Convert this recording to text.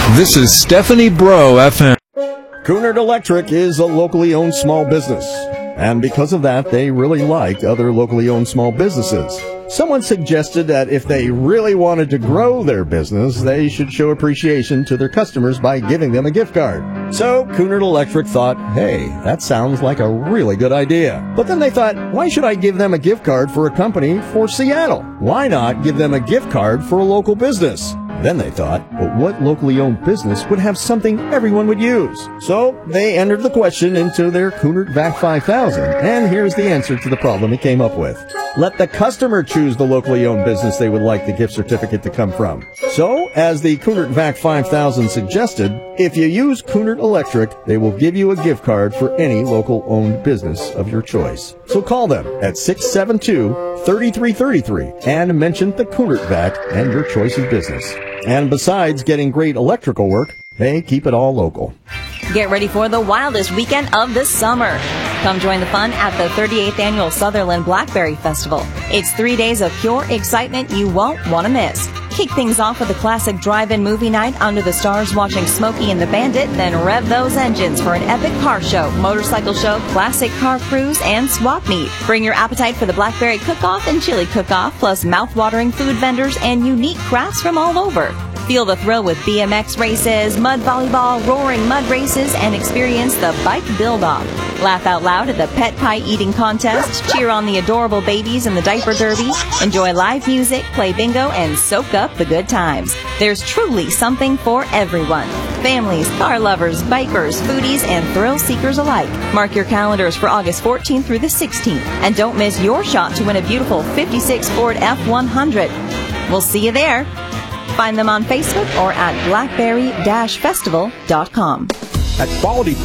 This is Stephanie Bro FM. Cunard Electric is a locally owned small business, and because of that, they really like other locally owned small businesses. Someone suggested that if they really wanted to grow their business, they should show appreciation to their customers by giving them a gift card. So Cunard Electric thought, hey, that sounds like a really good idea. But then they thought, why should I give them a gift card for a company for Seattle? Why not give them a gift card for a local business? Then they thought, but what locally owned business would have something everyone would use? So they entered the question into their Cunard VAC 5000, and here's the answer to the problem he came up with. Let the customer choose the locally owned business they would like the gift certificate to come from. So, as the Cunard VAC 5000 suggested, if you use Cunard Electric, they will give you a gift card for any local owned business of your choice. So call them at 672-3333 and mention the Cunard VAC and your choice of business. And besides getting great electrical work, they keep it all local. Get ready for the wildest weekend of the summer. Come join the fun at the 38th Annual Sutherland Blackberry Festival. It's 3 days of pure excitement you won't want to miss. Kick things off with a classic drive-in movie night under the stars watching Smokey and the Bandit, then rev those engines for an epic car show, motorcycle show, classic car cruise, and swap meet. Bring your appetite for the Blackberry Cook-Off and Chili Cook-Off, plus mouth-watering food vendors and unique crafts from all over. Feel the thrill with BMX races, mud volleyball, roaring mud races, and experience the bike build-off. Laugh out loud at the pet pie eating contest, cheer on the adorable babies in the diaper derby, enjoy live music, play bingo, and soak up the good times. There's truly something for everyone. Families, car lovers, bikers, foodies, and thrill seekers alike. Mark your calendars for August 14th through the 16th, and don't miss your shot to win a beautiful 56 Ford F100. We'll see you there. Find them on Facebook or at blackberry-festival.com. At Quality